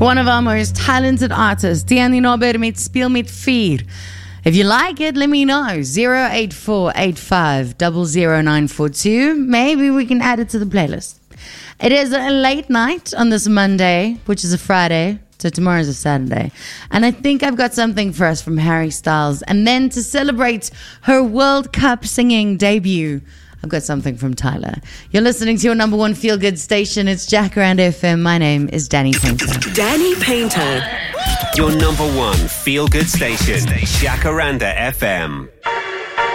One of our most talented artists, Danny Norbert met Speel met 4. If you like it, let me know. 08485000942. Maybe we can add it to the playlist. It is a late night on this Monday, which is a Friday. So tomorrow's a Saturday. And I think I've got something for us from Harry Styles. And then to celebrate her World Cup singing debut, I've got something from Tyler. You're listening to your number one feel-good station. It's Jacaranda FM. My name is Danny Painter. Danny Painter. Your number one feel-good station, Jacaranda FM.